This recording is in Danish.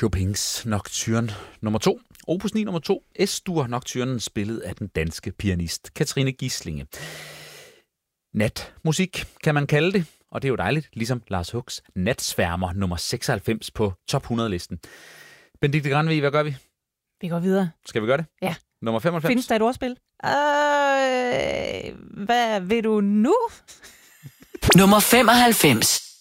Chopins Nocturne nummer 2. Opus 9 nummer 2. S-dur Nocturnen spillet af den danske pianist Katrine Gislinge. Natmusik kan man kalde det, og det er jo dejligt, ligesom Lars Hugs Natsværmer nummer 96 på top 100-listen. Benedikte Granvig, hvad gør vi? Vi går videre. Skal vi gøre det? Ja. Nummer 95. Findes der et ordspil? Hvad vil du nu? Nummer 95.